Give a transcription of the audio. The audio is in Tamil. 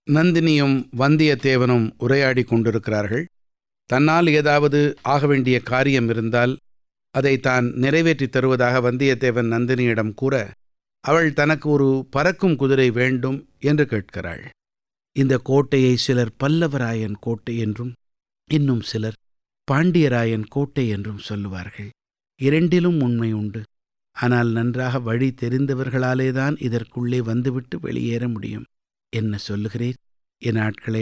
நந்தினியும் வந்தியத்தேவனும் உரையாடி கொண்டிருக்கிறார்கள். தன்னால் ஏதாவது ஆக வேண்டிய காரியம் இருந்தால் அதை தான் நிறைவேற்றித் தருவதாக வந்தியத்தேவன் நந்தினியிடம் கூற, அவள் தனக்கு ஒரு பறக்கும் குதிரை வேண்டும் என்று கேட்கிறாள். இந்த கோட்டையை சிலர் பல்லவராயன் கோட்டை என்றும் இன்னும் சிலர் பாண்டியராயன் கோட்டை என்றும் சொல்லுவார்கள். இரண்டிலும் உண்மை உண்டு. ஆனால் நன்றாக வழி தெரிந்தவர்களாலேதான் இதற்குள்ளே வந்துவிட்டு வெளியேற முடியும். என்ன சொல்லுகிறேன் என் ஆட்களே?